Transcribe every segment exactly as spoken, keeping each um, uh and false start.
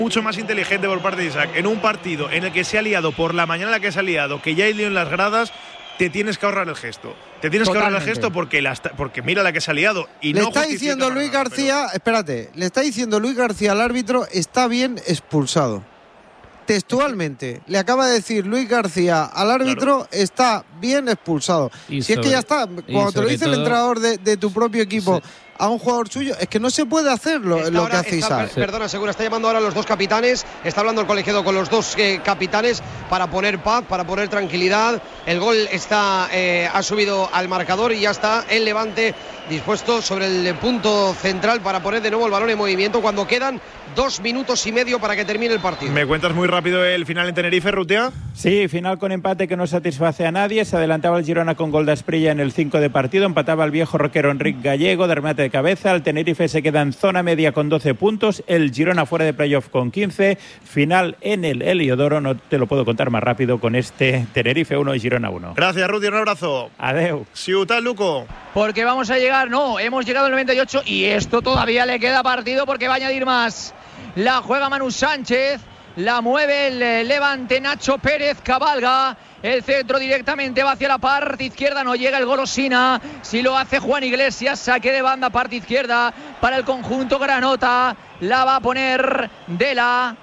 mucho más inteligente por parte de Isaac. En un partido en el que se ha liado por la mañana la que se ha liado, que ya hay lío en las gradas, te tienes que ahorrar el gesto. Te tienes Totalmente. que ahorrar el gesto porque, la, porque mira la que se ha liado. Y le no está diciendo Luis nada, García, pero... espérate, le está diciendo Luis García al árbitro, está bien expulsado. Textualmente, le acaba de decir Luis García al árbitro, claro. está bien expulsado. Y si sobre, es que ya está, cuando te lo dice todo, el entrenador de, de tu propio equipo sí. a un jugador suyo, es que no se puede hacer lo, lo ahora, que hace está, Isaac. Perdona, Segura, está llamando ahora a los dos capitanes, está hablando el colegiado con los dos eh, capitanes para poner paz, para poner tranquilidad. El gol está eh, ha subido al marcador y ya está el Levante dispuesto sobre el punto central para poner de nuevo el balón en movimiento cuando quedan dos minutos y medio para que termine el partido. ¿Me cuentas muy rápido el final en Tenerife, Rutia? Sí, final con empate que no satisface a nadie. Se adelantaba el Girona con gol de Asprilla en el cinco de partido. Empataba el viejo roquero Enrique Gallego de remate de cabeza. El Tenerife se queda en zona media con doce puntos. El Girona fuera de playoff con quince. Final en el Heliodoro. No te lo puedo contar más rápido con este Tenerife uno y Girona uno. Gracias, Rutia. Un abrazo. Adeu. Ciutat, Luco. Porque vamos a llegar, no, hemos llegado al noventa y ocho y esto todavía le queda partido porque va a añadir más. La juega Manu Sánchez, la mueve el Levante, Nacho Pérez cabalga, el centro directamente va hacia la parte izquierda, no llega el Golosina, si lo hace Juan Iglesias, saque de banda, parte izquierda para el conjunto granota, la va a poner Dela,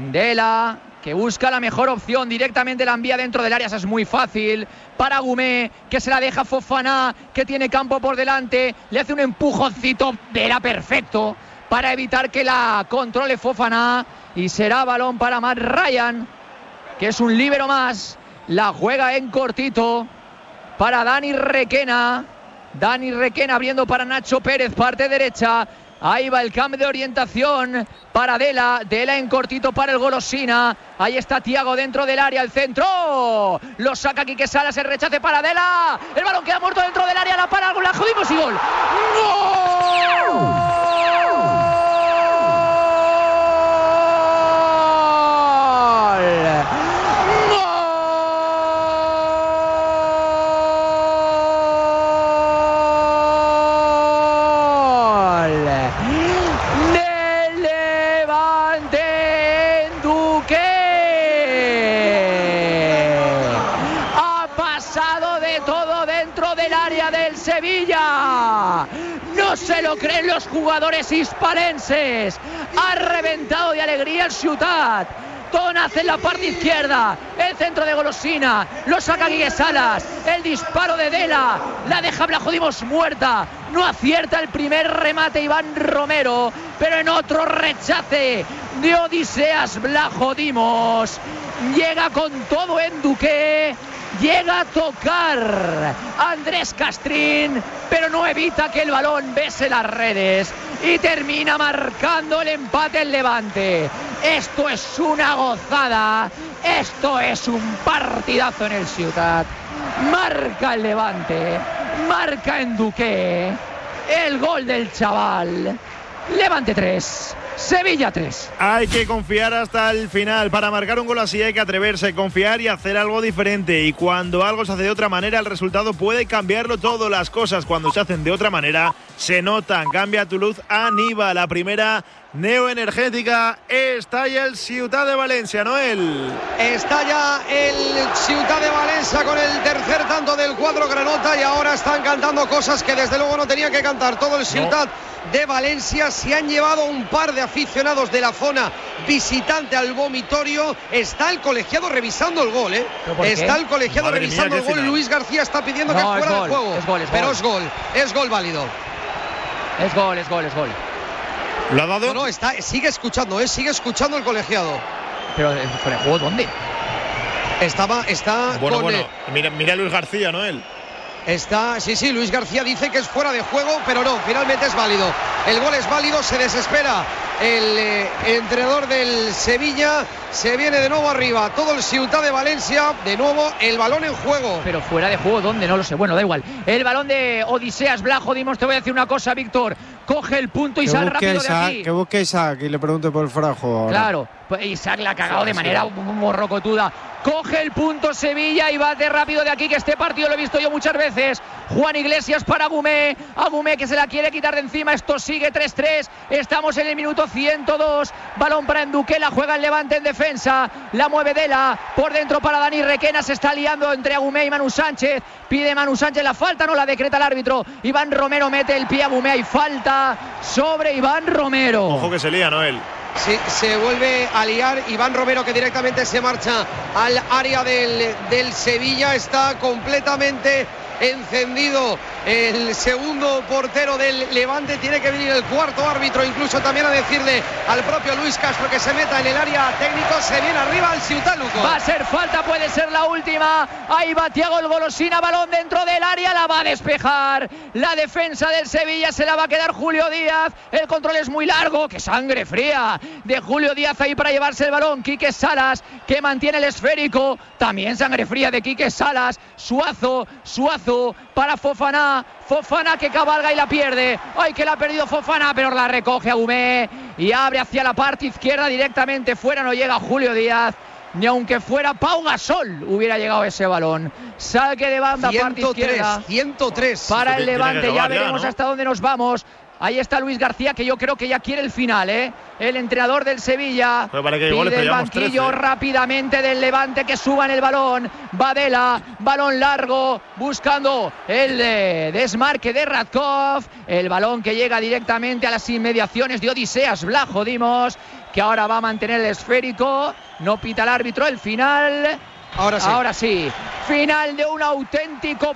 Dela, que busca la mejor opción, directamente la envía dentro del área, eso es muy fácil, para Gumé, que se la deja Fofana, que tiene campo por delante, le hace un empujoncito, Dela perfecto, para evitar que la controle Fofana, y será balón para Matt Ryan, que es un líbero más, la juega en cortito, para Dani Requena, Dani Requena abriendo para Nacho Pérez, parte derecha, ahí va el cambio de orientación para Dela, Dela en cortito para el Golosina, ahí está Thiago dentro del área, el centro, lo saca Quique Salas, el rechace para Dela, el balón queda muerto dentro del área, la para, la jodimos y gol. ¡Gol! Sevilla, no se lo creen los jugadores hispalenses, ha reventado de alegría el Ciutat. Tonace en la parte izquierda, el centro de Golosina, lo saca Quique Salas, el disparo de Dela, la deja Blajodimos muerta, no acierta el primer remate Iván Romero, pero en otro rechace de Odiseas Blajodimos, llega con todo en Duque, llega a tocar Andrés Castrín, pero no evita que el balón bese las redes y termina marcando el empate el Levante. Esto es una gozada, esto es un partidazo en el Ciutat. Marca el Levante, marca en Duque, el gol del chaval. Levante tres, Sevilla tres. Hay que confiar hasta el final. Para marcar un gol así hay que atreverse, confiar y hacer algo diferente. Y cuando algo se hace de otra manera, el resultado puede cambiarlo todo. Las cosas cuando se hacen de otra manera se notan. Cambia tu luz Aníbal, la primera neoenergética. Estalla el Ciutat de Valencia, Noel. Estalla el Ciutat de Valencia con el tercer tanto del cuadro granota y ahora están cantando cosas que desde luego no tenía que cantar. Todo el Ciutat no. de Valencia se han llevado un par de aficionados de la zona visitante al vomitorio. Está el colegiado revisando el gol, ¿eh? Está el colegiado Madre revisando mía, el gol. Final. Luis García está pidiendo no, que fuera gol, de juego. Es gol, es pero gol. es gol, es gol válido. Es gol, es gol, es gol. ¿Lo ha dado? No, no, está, sigue escuchando, ¿eh? Sigue escuchando el colegiado. Pero ¿por el juego dónde? Estaba, está bueno, con, bueno. Eh, mira, mira a Luis García, Noel. Está, sí, sí, Luis García dice que es fuera de juego, pero no, finalmente es válido. El gol es válido, se desespera el eh, entrenador del Sevilla, se viene de nuevo arriba, todo el Ciutat de Valencia, de nuevo el balón en juego. Pero fuera de juego, ¿dónde? No lo sé, bueno, da igual. El balón de Odiseas Blajodimos, te voy a decir una cosa, Víctor, coge el punto y sal rápido Isaac, de aquí. Que busque Isaac y le pregunte por el fuera de juego ahora. Claro, Isaac la ha cagado de manera morrocotuda. Coge el punto Sevilla y bate rápido de aquí, que este partido lo he visto yo muchas veces. Juan Iglesias para Agumé. Agumé que se la quiere quitar de encima. Esto sigue tres tres. Estamos en el minuto ciento dos. Balón para Enduquela. Juega el Levante en defensa. La mueve Dela. Por dentro para Dani Requena. Se está liando entre Agumé y Manu Sánchez. Pide Manu Sánchez la falta. No la decreta el árbitro. Iván Romero mete el pie a Agumé. Hay falta sobre Iván Romero. Ojo que se lía, Noel. Sí, se vuelve a liar Iván Romero, que directamente se marcha al área del, del Sevilla. Está completamente encendido el segundo portero del Levante. Tiene que venir el cuarto árbitro incluso también a decirle al propio Luis Castro que se meta en el área técnico. Se viene arriba el Ciutat Luco. Va a ser falta, puede ser la última. Ahí va Thiago el Golosina, balón dentro del área, la va a despejar la defensa del Sevilla, se la va a quedar Julio Díaz. El control es muy largo, que sangre fría de Julio Díaz ahí para llevarse el balón. Quique Salas, que mantiene el esférico, también sangre fría de Quique Salas. Suazo, Suazo para Fofana, Fofana que cabalga y la pierde. Ay, que la ha perdido Fofana, pero la recoge Agumé y abre hacia la parte izquierda directamente. Fuera no llega Julio Díaz, ni aunque fuera Pau Gasol hubiera llegado ese balón. Saque de banda, parte izquierda. ciento tres para el Levante, ya veremos ya, ¿no? hasta dónde nos vamos. Ahí está Luis García, que yo creo que ya quiere el final, ¿eh? El entrenador del Sevilla. Para que pide goles, el banquillo trece. rápidamente del Levante que suban el balón. Badela, balón largo, buscando el eh, desmarque de Radkov. El balón que llega directamente a las inmediaciones de Odiseas Vlajo Dimos, que ahora va a mantener el esférico. No pita el árbitro el final. Ahora sí. Ahora sí. Final de un auténtico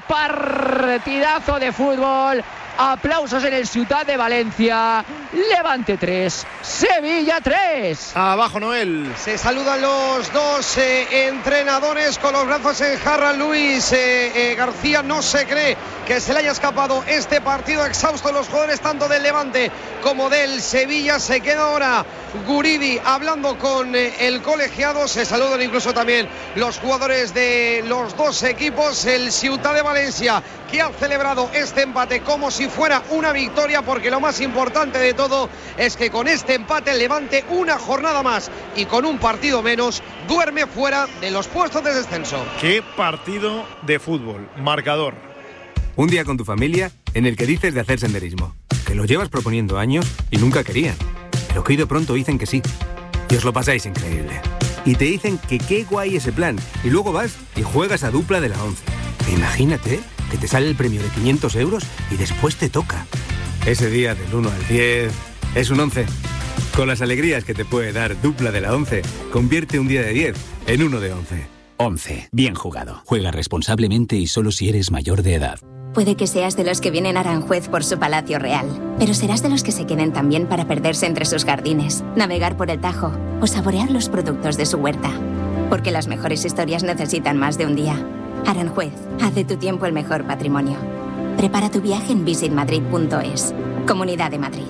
partidazo de fútbol. Aplausos en el Ciutat de Valencia. Levante tres, Sevilla tres. Abajo, Noel. Se saludan los dos eh, entrenadores con los brazos en jarra. Luis eh, eh, García no se cree que se le haya escapado este partido. Exhausto los jugadores tanto del Levante como del Sevilla. Se queda ahora Guridi hablando con eh, el colegiado. Se saludan incluso también los jugadores de los dos equipos. El Ciutat de Valencia, que ha celebrado este empate como si fuera una victoria, porque lo más importante de todo es que con este empate el Levante, una jornada más y con un partido menos, duerme fuera de los puestos de descenso. Qué partido de fútbol. Marcador. Un día con tu familia en el que dices de hacer senderismo, que lo llevas proponiendo años y nunca querían, pero que hoy de pronto dicen que sí, y os lo pasáis increíble. Y te dicen que qué guay ese plan, y luego vas y juegas a dupla de la once. Imagínate que te sale el premio de quinientos euros y después te toca. Ese día del uno al diez es un once. Con las alegrías que te puede dar dupla de la once, convierte un día de diez en uno de once. once. Bien jugado. Juega responsablemente y solo si eres mayor de edad. Puede que seas de los que vienen a Aranjuez por su palacio real, pero serás de los que se queden también para perderse entre sus jardines, navegar por el Tajo o saborear los productos de su huerta. Porque las mejores historias necesitan más de un día. Aranjuez, haz de tu tiempo el mejor patrimonio. Prepara tu viaje en visit madrid punto es. Comunidad de Madrid.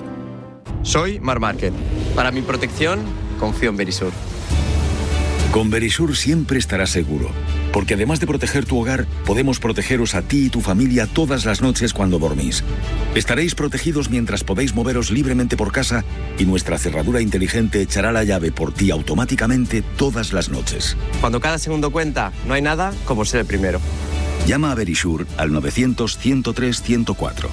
Soy Mar Márquez. Para mi protección, confío en Verisur. Con Verisur siempre estarás seguro, porque además de proteger tu hogar, podemos protegeros a ti y tu familia todas las noches cuando dormís. Estaréis protegidos mientras podéis moveros libremente por casa y nuestra cerradura inteligente echará la llave por ti automáticamente todas las noches. Cuando cada segundo cuenta, no hay nada como ser el primero. Llama a Verisur al novecientos, ciento tres, ciento cuatro.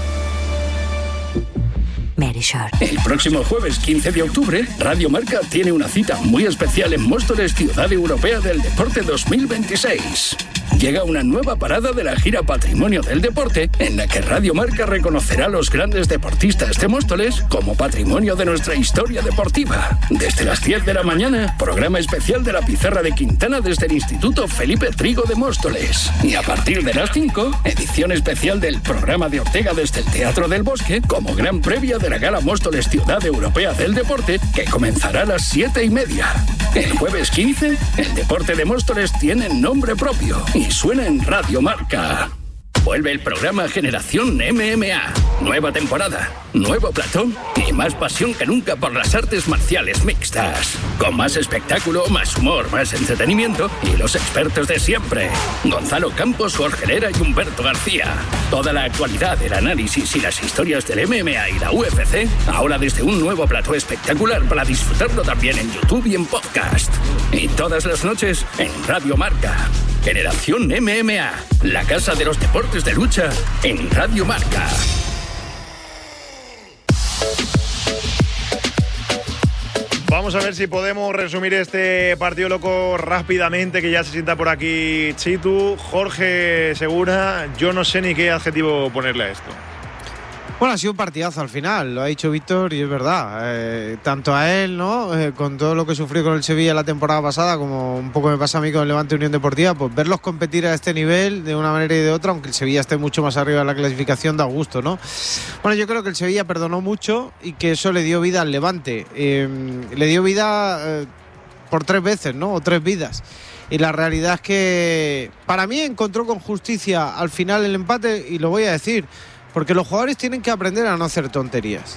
Verisur. El próximo jueves quince de octubre, Radio Marca tiene una cita muy especial en Móstoles, Ciudad Europea del Deporte dos mil veintiséis. Llega una nueva parada de la gira Patrimonio del Deporte, en la que Radio Marca reconocerá a los grandes deportistas de Móstoles como patrimonio de nuestra historia deportiva. Desde las diez de la mañana, programa especial de la Pizarra de Quintana desde el Instituto Felipe Trigo de Móstoles. Y a partir de las cinco, edición especial del programa de Ortega desde el Teatro del Bosque, como gran previa de la Gala Móstoles Ciudad Europea del Deporte, que comenzará a las siete y media. El jueves quince, el deporte de Móstoles tiene nombre propio y suena en Radio Marca. Vuelve el programa Generación M M A. Nueva temporada, nuevo platón y más pasión que nunca por las artes marciales mixtas. Con más espectáculo, más humor, más entretenimiento y los expertos de siempre. Gonzalo Campos, Jorge Herrera y Humberto García. Toda la actualidad, el análisis y las historias del M M A y la U F C, ahora desde un nuevo plató espectacular para disfrutarlo también en YouTube y en podcast. Y todas las noches en Radio Marca. Generación M M A, la casa de los deportes de lucha en Radio Marca. Vamos a ver si podemos resumir este partido loco rápidamente, que ya se sienta por aquí Chitu. Jorge Segura, yo no sé ni qué adjetivo ponerle a esto. Bueno, ha sido un partidazo al final, lo ha dicho Víctor y es verdad. Eh, tanto a él, ¿no? Eh, con todo lo que sufrió con el Sevilla la temporada pasada, como un poco me pasa a mí con el Levante Unión Deportiva, pues verlos competir a este nivel de una manera y de otra, aunque el Sevilla esté mucho más arriba de la clasificación, da gusto, ¿no? Bueno, yo creo que el Sevilla perdonó mucho y que eso le dio vida al Levante. Eh, le dio vida eh, por tres veces, ¿no? O tres vidas. Y la realidad es que para mí encontró con justicia al final el empate, y lo voy a decir, porque los jugadores tienen que aprender a no hacer tonterías.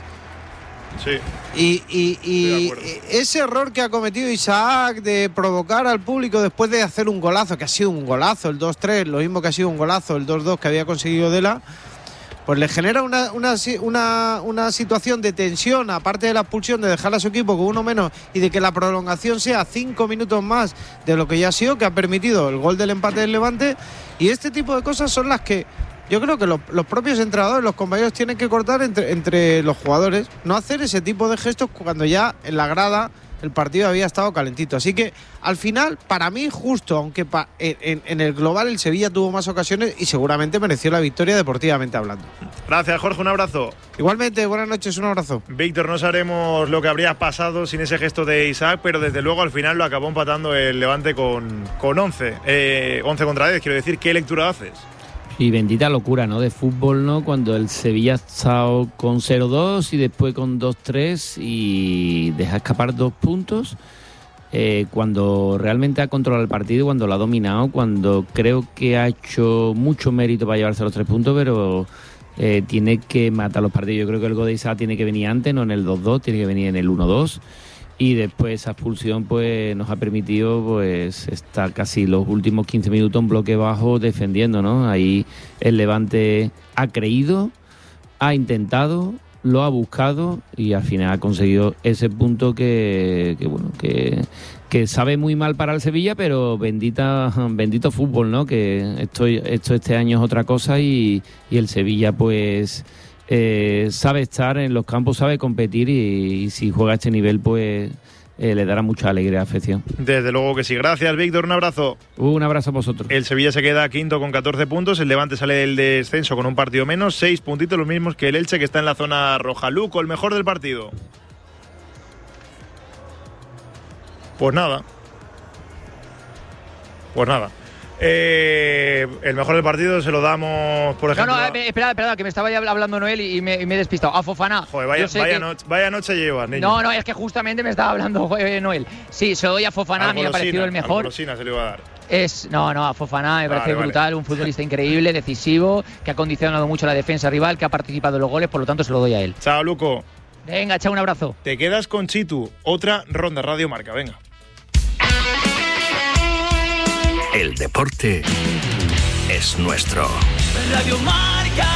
Sí. Y, y, y ese error que ha cometido Isaac de provocar al público después de hacer un golazo, que ha sido un golazo, el dos tres, lo mismo que ha sido un golazo, el dos dos que había conseguido Dela, pues le genera una, una, una, una situación de tensión, aparte de la expulsión, de dejar a su equipo con uno menos y de que la prolongación sea cinco minutos más de lo que ya ha sido, que ha permitido el gol del empate del Levante. Y este tipo de cosas son las que yo creo que los, los propios entrenadores, los compañeros, tienen que cortar entre, entre los jugadores, no hacer ese tipo de gestos cuando ya en la grada el partido había estado calentito. Así que al final, para mí, justo, aunque pa, en, en el global el Sevilla tuvo más ocasiones y seguramente mereció la victoria deportivamente hablando. Gracias, Jorge, un abrazo. Igualmente, buenas noches, un abrazo. Víctor, no sabremos lo que habría pasado sin ese gesto de Isaac, pero desde luego al final lo acabó empatando el Levante con, con once. Eh, once contra diez, quiero decir, ¿qué lectura haces? Y bendita locura, ¿no? De fútbol, ¿no? Cuando el Sevilla ha estado con cero dos y después con dos tres y deja escapar dos puntos. Eh, cuando realmente ha controlado el partido, cuando lo ha dominado, cuando creo que ha hecho mucho mérito para llevarse los tres puntos, pero eh, tiene que matar los partidos. Yo creo que el gol de Isaac tiene que venir antes, no en el dos dos, tiene que venir en el uno dos. Y después esa expulsión pues nos ha permitido pues estar casi los últimos quince minutos en bloque bajo defendiendo, ¿no? Ahí el Levante ha creído, ha intentado, lo ha buscado y al final ha conseguido ese punto que, que bueno, que, que sabe muy mal para el Sevilla, pero bendita, bendito fútbol, ¿no? Que esto, esto este año es otra cosa y, y el Sevilla pues Eh, sabe estar en los campos, sabe competir y, y si juega a este nivel pues eh, le dará mucha alegría a la afición. Desde luego que sí. Gracias, Víctor, un abrazo. Un abrazo a vosotros. El Sevilla se queda quinto con catorce puntos, el Levante sale del descenso con un partido menos, seis puntitos, los mismos que el Elche, que está en la zona roja. Luco, el mejor del partido. Pues nada. Pues nada. Eh, el mejor del partido se lo damos, por ejemplo. No, no, eh, espera, espera, que me estaba ya hablando Noel y me, y me he despistado. A Fofana. Joder, vaya, vaya, que... noche, vaya noche llevas, niño. No, no, es que justamente me estaba hablando eh, Noel. Sí, se lo doy a Fofana, a mí me ha parecido el mejor. A se le iba a dar. Es, no, no, a Fofana me parece vale, brutal, vale. Un futbolista increíble, decisivo, que ha condicionado mucho la defensa rival, que ha participado en los goles, por lo tanto se lo doy a él. Chao, Luco. Venga, chao, un abrazo. Te quedas con Chitu, otra ronda Radio Marca, venga. El deporte es nuestro. Radio Marca.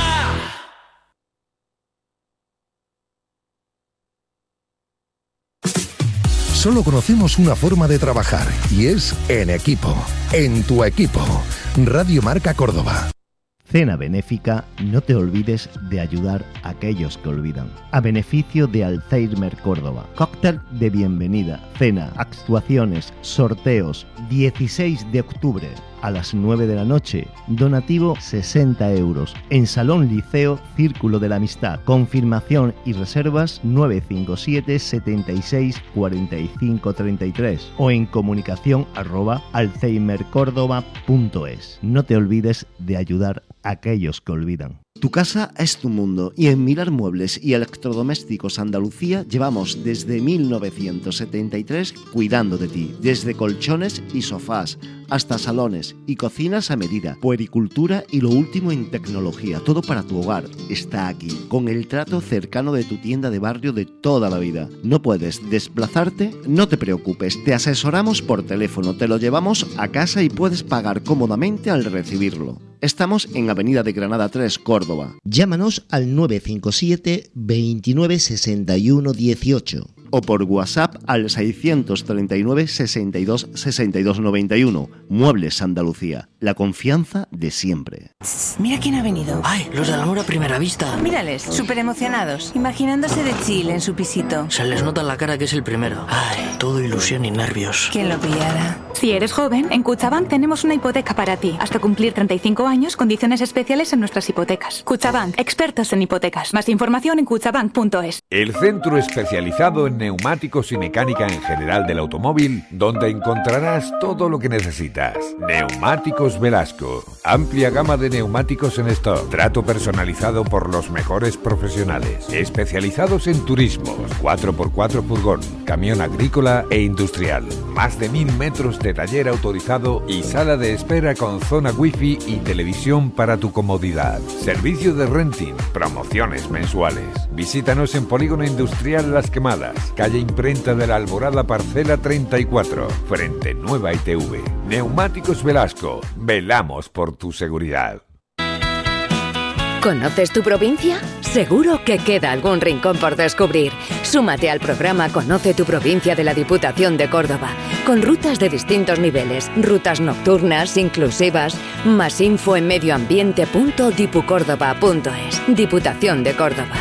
Solo conocemos una forma de trabajar y es en equipo, en tu equipo. Radio Marca Córdoba. Cena benéfica, no te olvides de ayudar a aquellos que olvidan. A beneficio de Alzheimer Córdoba. Cóctel de bienvenida, cena, actuaciones, sorteos. dieciséis de octubre a las nueve de la noche. Donativo sesenta euros. En Salón Liceo Círculo de la Amistad. Confirmación y reservas nueve cinco siete, setenta y seis, cuarenta y cinco, treinta y tres o en comunicación arroba alzheimercórdoba punto es. No te olvides de ayudar a aquellos que olvidan. Tu casa es tu mundo y en Mirar Muebles y Electrodomésticos Andalucía llevamos desde mil novecientos setenta y tres cuidando de ti, desde colchones y sofás hasta salones y cocinas a medida, puericultura y lo último en tecnología, todo para tu hogar está aquí, con el trato cercano de tu tienda de barrio de toda la vida. ¿No puedes desplazarte? No te preocupes, te asesoramos por teléfono, te lo llevamos a casa y puedes pagar cómodamente al recibirlo. Estamos en Avenida de Granada tres, Córdoba. Llámanos al nueve cinco siete, veintinueve, sesenta y uno, dieciocho. O por WhatsApp al seiscientos treinta y nueve, sesenta y dos, sesenta y dos, noventa y uno. Muebles Andalucía, la confianza de siempre. Mira quién ha venido. ¡Ay, los del amor a primera vista! Mírales, súper emocionados, imaginándose de chill en su pisito. Se les nota en la cara que es el primero. ¡Ay, todo ilusión y nervios! ¿Quién lo pillara? Si eres joven, en Cuchabank tenemos una hipoteca para ti. Hasta cumplir treinta y cinco años, condiciones especiales en nuestras hipotecas. Cuchabank, expertos en hipotecas. Más información en cuchabank punto es. El centro especializado en neumáticos y mecánica en general del automóvil, donde encontrarás todo lo que necesitas. Neumáticos Velasco. Amplia gama de neumáticos en stock. Trato personalizado por los mejores profesionales. Especializados en turismos, cuatro por cuatro furgón, camión agrícola e industrial. Más de mil metros de taller autorizado y sala de espera con zona wifi y televisión para tu comodidad. Servicio de renting, promociones mensuales. Visítanos en Polígono Industrial Las Quemadas, calle Imprenta de la Alborada, parcela treinta y cuatro, frente Nueva I T V. Neumáticos Velasco, velamos por tu seguridad. ¿Conoces tu provincia? Seguro que queda algún rincón por descubrir. Súmate al programa Conoce tu provincia de la Diputación de Córdoba, con rutas de distintos niveles, rutas nocturnas, inclusivas. Más info en medioambiente punto dipucórdoba punto es. Diputación de Córdoba.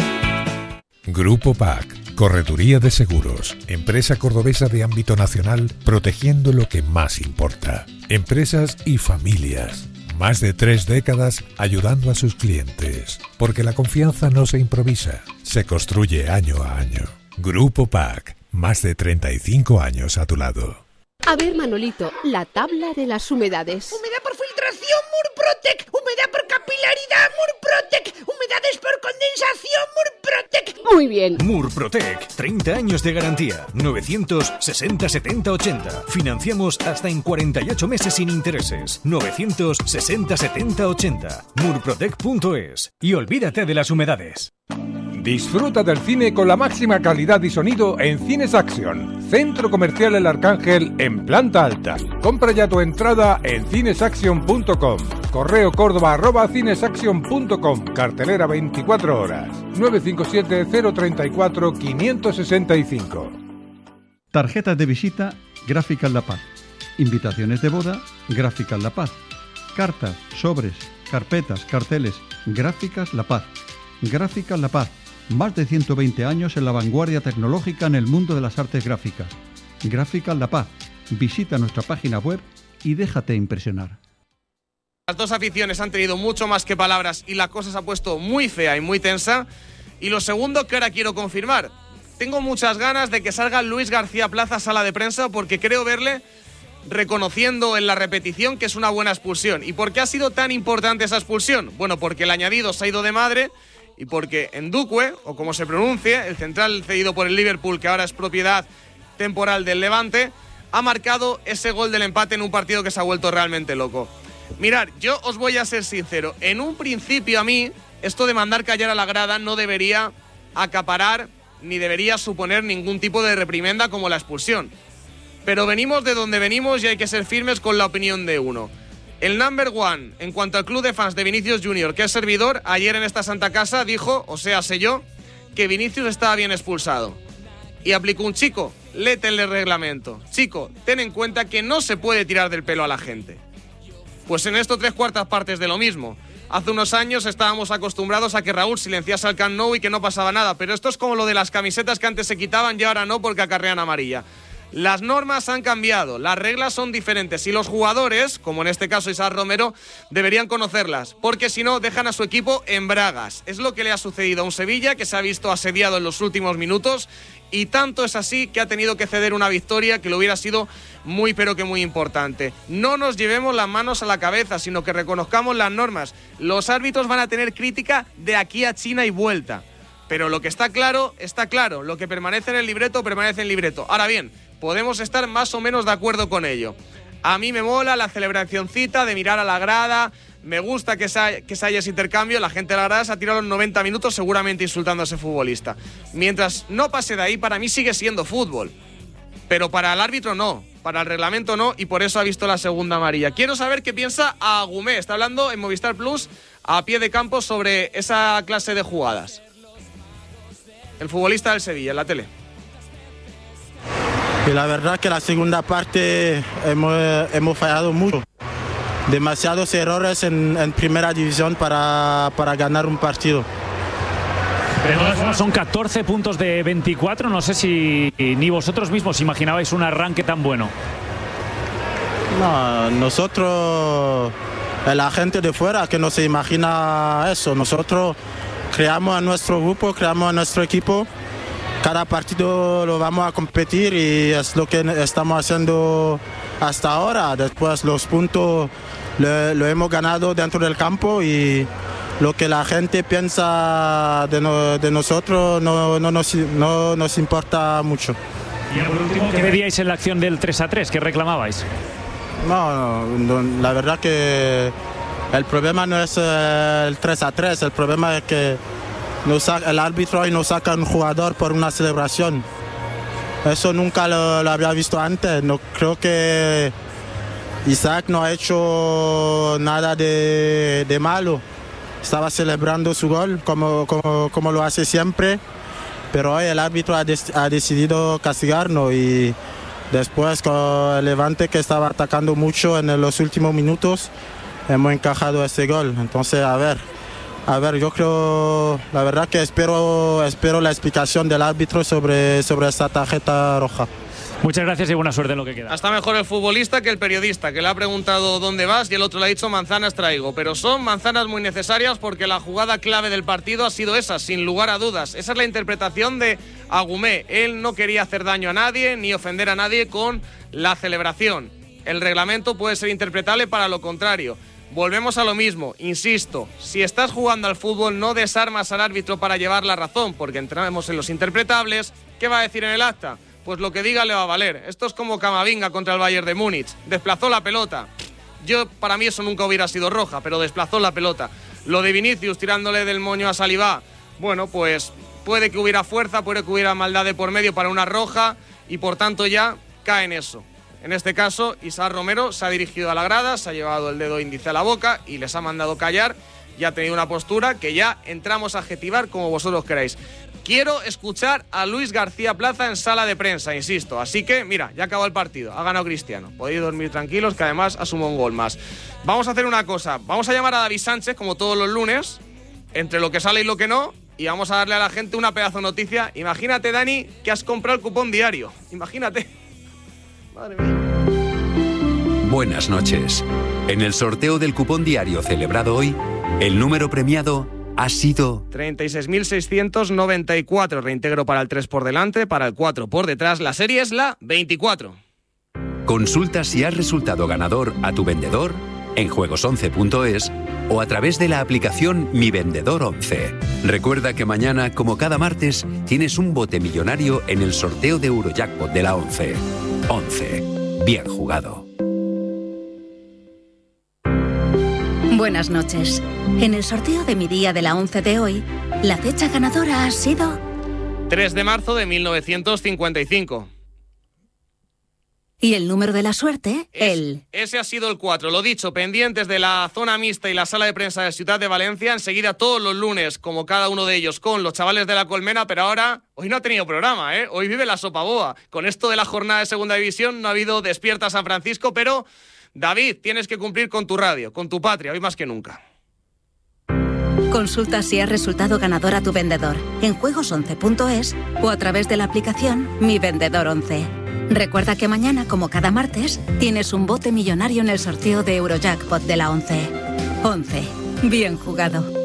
Grupo P A C, Correduría de Seguros, empresa cordobesa de ámbito nacional, protegiendo lo que más importa. Empresas y familias. Más de tres décadas ayudando a sus clientes, porque la confianza no se improvisa, se construye año a año. Grupo P A C, más de treinta y cinco años a tu lado. A ver, Manolito, la tabla de las humedades. Humedad por filtración, Murprotec. Humedad por capilaridad, Murprotec. Humedades por condensación, Murprotec. Muy bien. Murprotec, treinta años de garantía. novecientos sesenta, setenta, ochenta. Financiamos hasta en cuarenta y ocho meses sin intereses. novecientos sesenta, setenta, ochenta. Murprotec punto es. Y olvídate de las humedades. Disfruta del cine con la máxima calidad y sonido en Cines Action, Centro Comercial El Arcángel en planta alta. Compra ya tu entrada en cinesaction punto com. Correo córdoba arroba cinesaction punto com. Cartelera veinticuatro horas. nueve cinco siete, cero tres cuatro, cinco seis cinco. Tarjetas de visita Gráficas La Paz. Invitaciones de boda Gráficas La Paz. Cartas, sobres, carpetas, carteles Gráficas La Paz. Gráficas La Paz. Más de ciento veinte años en la vanguardia tecnológica en el mundo de las artes gráficas. Gráficas La Paz. Visita nuestra página web y déjate impresionar. Las dos aficiones han tenido mucho más que palabras y la cosa se ha puesto muy fea y muy tensa. Y lo segundo que ahora quiero confirmar, tengo muchas ganas de que salga Luis García Plaza a sala de prensa, porque creo verle reconociendo en la repetición que es una buena expulsión. ¿Y por qué ha sido tan importante esa expulsión? Bueno, porque el añadido se ha ido de madre y porque Ndukwe, o como se pronuncie, el central cedido por el Liverpool, que ahora es propiedad temporal del Levante, ha marcado ese gol del empate en un partido que se ha vuelto realmente loco. Mirad, yo os voy a ser sincero, en un principio a mí esto de mandar callar a la grada no debería acaparar ni debería suponer ningún tipo de reprimenda como la expulsión. Pero venimos de donde venimos y hay que ser firmes con la opinión de uno. El number one en cuanto al club de fans de Vinicius Junior, que es servidor, ayer en esta santa casa dijo, o sea, sé yo, que Vinicius estaba bien expulsado. Y aplicó un chico, léete el reglamento. Chico, ten en cuenta que no se puede tirar del pelo a la gente. Pues en esto tres cuartas partes de lo mismo. Hace unos años estábamos acostumbrados a que Raúl silenciase al Camp Nou y que no pasaba nada, pero esto es como lo de las camisetas que antes se quitaban y ahora no porque acarrean amarilla. Las normas han cambiado, las reglas son diferentes y los jugadores, como en este caso Isaac Romero, deberían conocerlas, porque si no dejan a su equipo en bragas. Es lo que le ha sucedido a un Sevilla que se ha visto asediado en los últimos minutos Y tanto es así que ha tenido que ceder una victoria que le hubiera sido muy pero que muy importante. No nos llevemos las manos a la cabeza, sino que reconozcamos las normas. Los árbitros van a tener crítica de aquí a China y vuelta. Pero lo que está claro, está claro. Lo que permanece en el libreto, permanece en el libreto. Ahora bien, podemos estar más o menos de acuerdo con ello. A mí me mola la celebracioncita de mirar a la grada. Me gusta que se, haya, que se haya ese intercambio. La gente de la grada se ha tirado los noventa minutos seguramente insultando a ese futbolista. Mientras no pase de ahí, para mí sigue siendo fútbol. Pero para el árbitro no, para el reglamento no, y por eso ha visto la segunda amarilla. Quiero saber qué piensa Agumé. Está hablando en Movistar Plus a pie de campo sobre esa clase de jugadas. El futbolista del Sevilla, en la tele. Y la verdad que la segunda parte hemos, hemos fallado mucho. Demasiados errores en, en primera división para, para ganar un partido. Pero son catorce puntos de veinticuatro. No sé si ni vosotros mismos imaginabais un arranque tan bueno. No, nosotros, la gente de fuera que no se imagina eso. Nosotros creamos a nuestro grupo, creamos a nuestro equipo. Cada partido lo vamos a competir y es lo que estamos haciendo hasta ahora. Después los puntos lo, lo hemos ganado dentro del campo y lo que la gente piensa de, no, de nosotros no, no, nos, no nos importa mucho. Y por último, ¿qué pedíais en la acción del tres a tres? ¿Qué reclamabais? No, no, la verdad que el problema no es el tres a tres, el problema es que nos, el árbitro hoy nos saca un jugador por una celebración. Eso nunca lo, lo había visto antes. No creo que Isaac no ha hecho nada de, de malo. Estaba celebrando su gol como, como, como lo hace siempre, pero hoy el árbitro ha, des, ha decidido castigarnos y después con el Levante que estaba atacando mucho en los últimos minutos hemos encajado ese gol. Entonces a ver, a ver, yo creo, la verdad que espero, espero la explicación del árbitro sobre, sobre esta tarjeta roja. Muchas gracias y buena suerte en lo que queda. Está mejor el futbolista que el periodista, que le ha preguntado dónde vas y el otro le ha dicho manzanas traigo. Pero son manzanas muy necesarias porque la jugada clave del partido ha sido esa, sin lugar a dudas. Esa es la interpretación de Agumé. Él no quería hacer daño a nadie ni ofender a nadie con la celebración. El reglamento puede ser interpretable para lo contrario. Volvemos a lo mismo, insisto, si estás jugando al fútbol no desarmas al árbitro para llevar la razón, porque entramos en los interpretables. ¿Qué va a decir en el acta? Pues lo que diga le va a valer. Esto es como Camavinga contra el Bayern de Múnich. Desplazó la pelota. Yo, para mí eso nunca hubiera sido roja, pero desplazó la pelota. Lo de Vinicius tirándole del moño a Saliba, bueno, pues puede que hubiera fuerza, puede que hubiera maldad de por medio para una roja y por tanto ya cae en eso. En este caso, Isaac Romero se ha dirigido a la grada, se ha llevado el dedo índice a la boca y les ha mandado callar y ha tenido una postura que ya entramos a adjetivar como vosotros queráis. Quiero escuchar a Luis García Plaza en sala de prensa, insisto. Así que, mira, ya acabó el partido. Ha ganado Cristiano. Podéis dormir tranquilos, que además asuma un gol más. Vamos a hacer una cosa. Vamos a llamar a David Sánchez, como todos los lunes, entre lo que sale y lo que no, y vamos a darle a la gente una pedazo de noticia. Imagínate, Dani, que has comprado el cupón diario. Imagínate. Madre mía. Buenas noches. En el sorteo del cupón diario celebrado hoy, el número premiado ha sido treinta y seis mil seiscientos noventa y cuatro, reintegro para el tres por delante, para el cuatro por detrás. La serie es la veinticuatro. Consulta si has resultado ganador a tu vendedor en juegos once punto es o a través de la aplicación Mi Vendedor once. Recuerda que mañana, como cada martes, tienes un bote millonario en el sorteo de Eurojackpot de la once. once. Bien jugado. Buenas noches. En el sorteo de mi día de la once de hoy, la fecha ganadora ha sido tres de marzo de mil novecientos cincuenta y cinco. Y el número de la suerte, es, el... Ese ha sido el cuatro. Lo dicho, pendientes de la zona mixta y la sala de prensa de Ciudad de Valencia. Enseguida todos los lunes, como cada uno de ellos, con los chavales de la Colmena. Pero ahora, hoy no ha tenido programa, ¿eh? Hoy vive la sopa boa. Con esto de la jornada de Segunda División no ha habido Despierta San Francisco, pero... David, tienes que cumplir con tu radio, con tu patria, hoy más que nunca. Consulta si has resultado ganador a tu vendedor en juegos once punto es o a través de la aplicación Mi Vendedor once. Recuerda que mañana, como cada martes, tienes un bote millonario en el sorteo de Eurojackpot de la once. once. Bien jugado.